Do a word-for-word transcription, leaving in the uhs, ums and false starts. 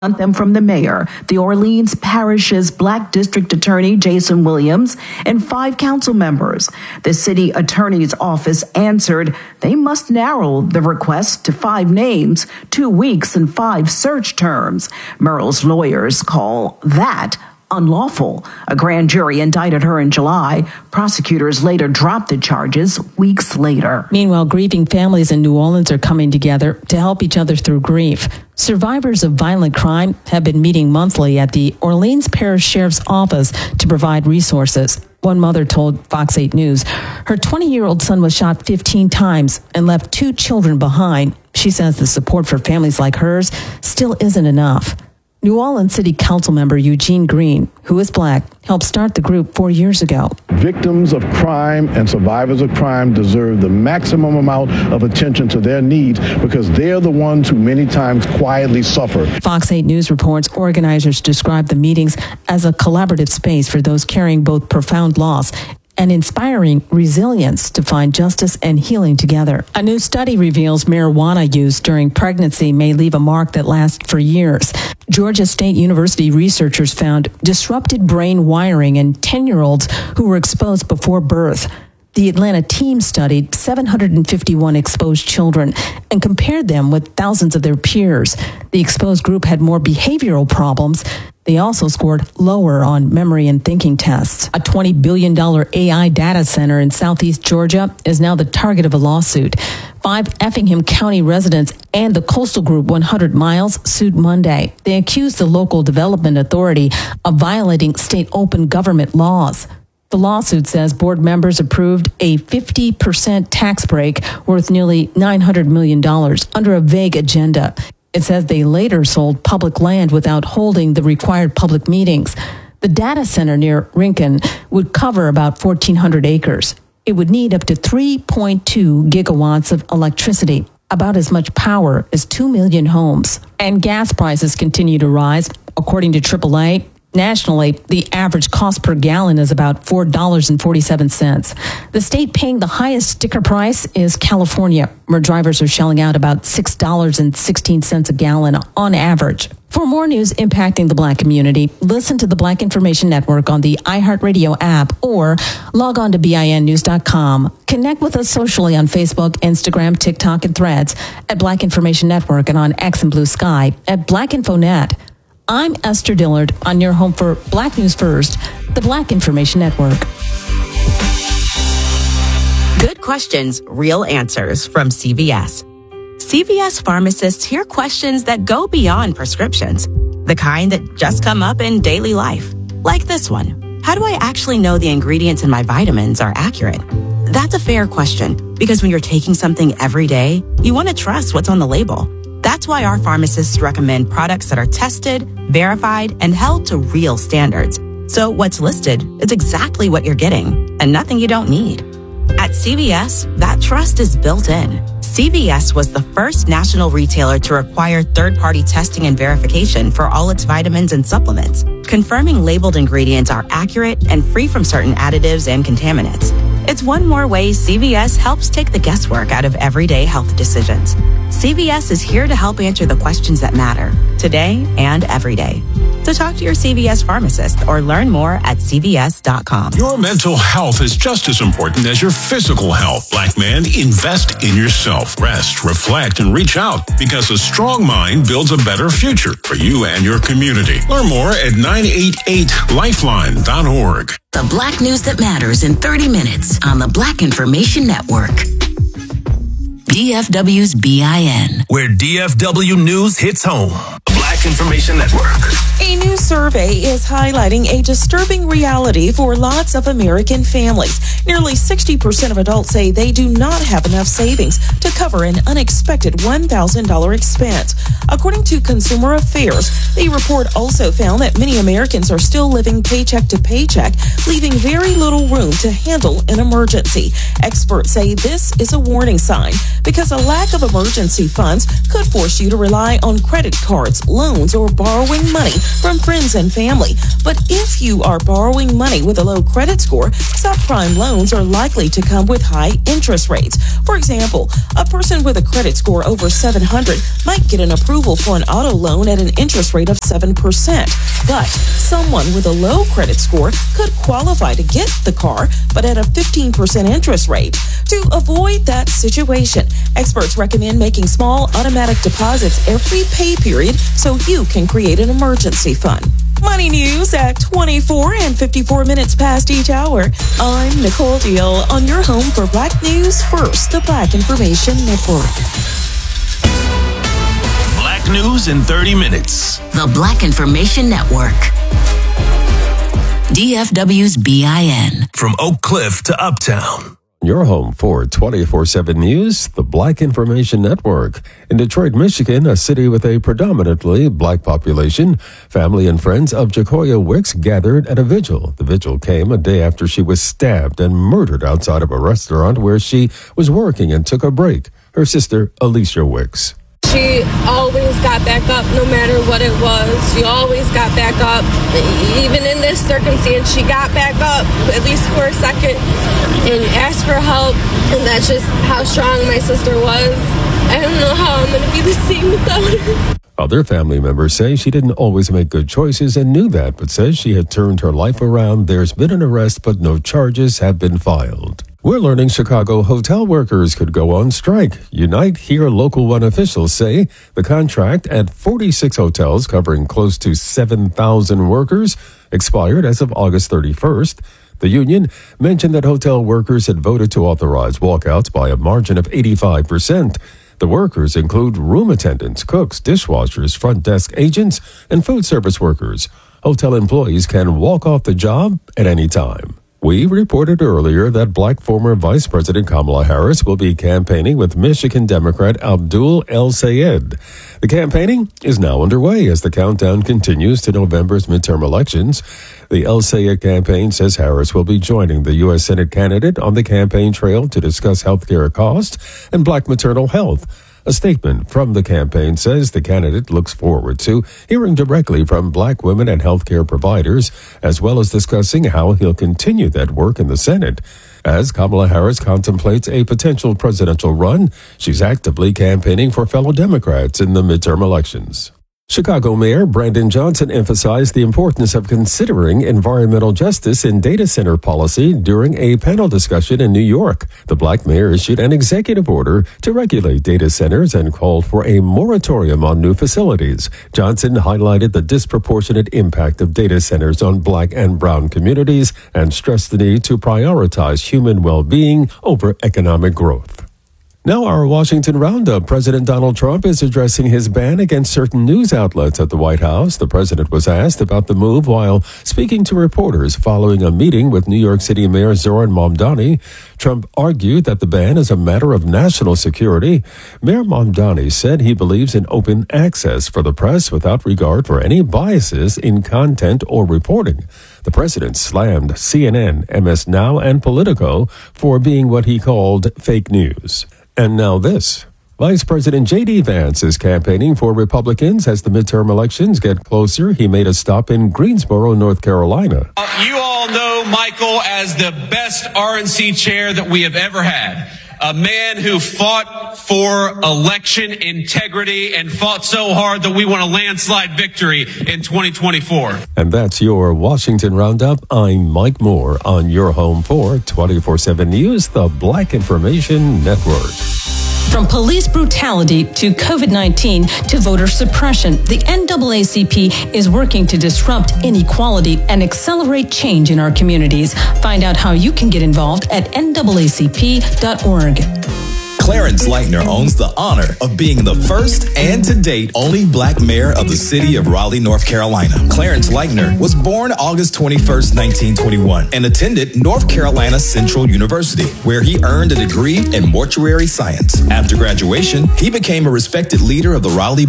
them from the mayor, the Orleans Parish's Black District Attorney Jason Williams, and five council members. The city attorney's office answered they must narrow the request to five names, two weeks, and five search terms. Merle's lawyers call that unlawful. A grand jury indicted her in July. Prosecutors later dropped the charges weeks later. Meanwhile, grieving families in New Orleans are coming together to help each other through grief. Survivors of violent crime have been meeting monthly at the Orleans Parish Sheriff's Office to provide resources. One mother told Fox eight News her twenty-year-old son was shot fifteen times and left two children behind. She says the support for families like hers still isn't enough. New Orleans City Council member Eugene Green, who is Black, helped start the group four years ago. Victims of crime and survivors of crime deserve the maximum amount of attention to their needs because they're the ones who many times quietly suffer. Fox eight News reports organizers describe the meetings as a collaborative space for those carrying both profound loss and inspiring resilience to find justice and healing together. A new study reveals marijuana use during pregnancy may leave a mark that lasts for years. Georgia State University researchers found disrupted brain wiring in ten-year-olds who were exposed before birth. The Atlanta team studied seven hundred fifty-one exposed children and compared them with thousands of their peers. The exposed group had more behavioral problems. They also scored lower on memory and thinking tests. A twenty billion dollars A I data center in southeast Georgia is now the target of a lawsuit. Five Effingham County residents and the coastal group one hundred miles sued Monday. They accused the local development authority of violating state open government laws. The lawsuit says board members approved a fifty percent tax break worth nearly nine hundred million dollars under a vague agenda. It says they later sold public land without holding the required public meetings. The data center near Rincon would cover about fourteen hundred acres. It would need up to three point two gigawatts of electricity, about as much power as two million homes. And gas prices continue to rise. According to triple A, nationally, the average cost per gallon is about four dollars and forty-seven cents. The state paying the highest sticker price is California, where drivers are shelling out about six dollars and sixteen cents a gallon on average. For more news impacting the Black community, listen to the Black Information Network on the iHeartRadio app or log on to B I N news dot com. Connect with us socially on Facebook, Instagram, TikTok, and Threads at Black Information Network and on X and Blue Sky at Black InfoNet. I'm Esther Dillard on your home for Black News First, the Black Information Network. Good questions, real answers from C V S. C V S pharmacists hear questions that go beyond prescriptions, the kind that just come up in daily life. Like this one. How do I actually know the ingredients in my vitamins are accurate? That's a fair question, because when you're taking something every day, you want to trust what's on the label. That's why our pharmacists recommend products that are tested, verified, and held to real standards. So what's listed is exactly what you're getting, and nothing you don't need. At C V S, that trust is built in. C V S was the first national retailer to require third-party testing and verification for all its vitamins and supplements, confirming labeled ingredients are accurate and free from certain additives and contaminants. It's one more way C V S helps take the guesswork out of everyday health decisions. C V S is here to help answer the questions that matter, today and every day. So talk to your C V S pharmacist or learn more at C V S dot com. Your mental health is just as important as your physical health. Black man, invest in yourself. Rest, reflect, and reach out, because a strong mind builds a better future for you and your community. Learn more at nine eight eight lifeline dot org. The Black News that matters in thirty minutes on the Black Information Network. D F W's B I N, where D F W News hits home. The Black Information Network. A new survey is highlighting a disturbing reality for lots of American families. Nearly sixty percent of adults say they do not have enough savings to cover an unexpected one thousand dollars expense. According to Consumer Affairs, the report also found that many Americans are still living paycheck to paycheck, leaving very little room to handle an emergency. Experts say this is a warning sign, because a lack of emergency funds could force you to rely on credit cards, loans, or borrowing money from friends and family. But if you are borrowing money with a low credit score, subprime loans are likely to come with high interest rates. For example, a person with a credit score over seven hundred might get an approval for an auto loan at an interest rate of seven percent. But someone with a low credit score could qualify to get the car, but at a fifteen percent interest rate. To avoid that situation, experts recommend making small automatic deposits every pay period so you can create an emergency fund. Money news at twenty-four and fifty-four minutes past each hour. I'm Nicole Deal on your home for Black News First, the Black Information Network. Black News in thirty minutes. The Black Information Network. D F W's B I N. From Oak Cliff to Uptown. Your home for twenty-four seven News, the Black Information Network. In Detroit, Michigan, a city with a predominantly black population, family and friends of Jacoya Wicks gathered at a vigil. The vigil came a day after she was stabbed and murdered outside of a restaurant where she was working and took a break. Her sister, Alicia Wicks. She always got back up no matter what it was. She always got back up. Even in this circumstance, she got back up, at least for a second, and asked for help. And that's just how strong my sister was. I don't know how I'm going to be the same without her. Other family members say she didn't always make good choices and knew that, but says she had turned her life around. There's been an arrest, but no charges have been filed. We're learning Chicago hotel workers could go on strike. Unite Here Local One officials say the contract at forty-six hotels covering close to seven thousand workers expired as of August thirty-first. The union mentioned that hotel workers had voted to authorize walkouts by a margin of eighty-five percent. The workers include room attendants, cooks, dishwashers, front desk agents, and food service workers. Hotel employees can walk off the job at any time. We reported earlier that black former Vice President Kamala Harris will be campaigning with Michigan Democrat Abdul El-Sayed. The campaigning is now underway as the countdown continues to November's midterm elections. The El-Sayed campaign says Harris will be joining the U S Senate candidate on the campaign trail to discuss health care costs and black maternal health. A statement from the campaign says the candidate looks forward to hearing directly from black women and healthcare providers, as well as discussing how he'll continue that work in the Senate. As Kamala Harris contemplates a potential presidential run, she's actively campaigning for fellow Democrats in the midterm elections. Chicago Mayor Brandon Johnson emphasized the importance of considering environmental justice in data center policy during a panel discussion in New York. The black mayor issued an executive order to regulate data centers and called for a moratorium on new facilities. Johnson highlighted the disproportionate impact of data centers on black and brown communities and stressed the need to prioritize human well-being over economic growth. Now our Washington Roundup. President Donald Trump is addressing his ban against certain news outlets at the White House. The president was asked about the move while speaking to reporters following a meeting with New York City Mayor Zoran Mamdani. Trump argued that the ban is a matter of national security. Mayor Mamdani said he believes in open access for the press without regard for any biases in content or reporting. The president slammed C N N, M S Now, and Politico for being what he called fake news. And now this. Vice President J D. Vance is campaigning for Republicans as the midterm elections get closer. He made a stop in Greensboro, North Carolina. Uh, you all know Michael as the best R N C chair that we have ever had. A man who fought for election integrity and fought so hard that we won a landslide victory in twenty twenty-four. And that's your Washington Roundup. I'm Mike Moore on your home for twenty-four seven News, the Black Information Network. From police brutality to COVID nineteen to voter suppression, the N double A C P is working to disrupt inequality and accelerate change in our communities. Find out how you can get involved at N double A C P dot org. Clarence Leitner owns the honor of being the first and to date only black mayor of the city of Raleigh, North Carolina. Clarence Leitner was born August twenty-first, nineteen twenty-one and attended North Carolina Central University, where he earned a degree in mortuary science. After graduation, he became a respected leader of the Raleigh